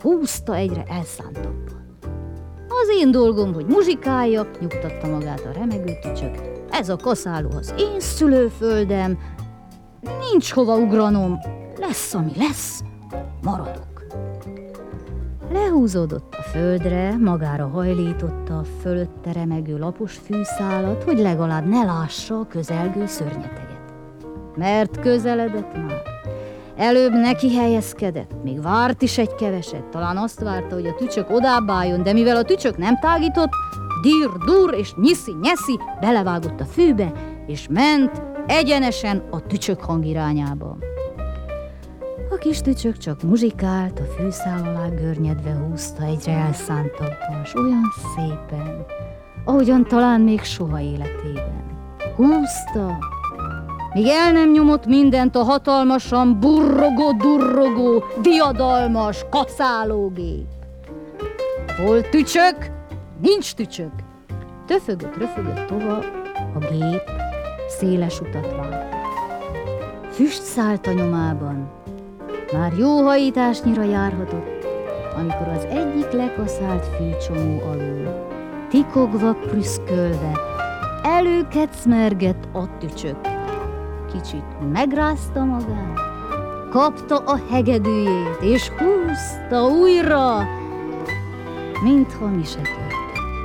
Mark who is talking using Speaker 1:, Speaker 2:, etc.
Speaker 1: húzta egyre elszántabban. Az én dolgom, hogy muzsikáljak, nyugtatta magát a remegő tücsök. Ez a kaszáló az én szülőföldem, nincs hova ugranom, lesz, ami lesz, maradok. Lehúzódott a földre, magára hajlította a fölötte remegő lapos fűszálat, hogy legalább ne lássa a közelgő szörnyeteget. Mert közeledett már. Előbb neki helyezkedett, még várt is egy keveset, talán azt várta, hogy a tücsök odább álljon, de mivel a tücsök nem tágított, dir-dur és nyiszi-nyeszi belevágott a fűbe, és ment egyenesen a tücsök hang irányába. A kis tücsök csak muzsikált, a fűszál alá görnyedve húzta egyre elszántabban, s olyan szépen, ahogyan talán még soha életében. Húzta, míg el nem nyomott mindent a hatalmasan burrogó-durrogó, diadalmas kaszálógép. Hol tücsök? Nincs tücsök. Töfögött tova a gép, széles utat várt. Füst szállt a nyomában. Már jó hajításnyira járhatott, amikor az egyik lekaszált fűcsomó alul, tikogva prüszkölve, előkecmergett a tücsök. Kicsit megrázta magát, kapta a hegedűjét, és húzta újra, mintha mi se történt.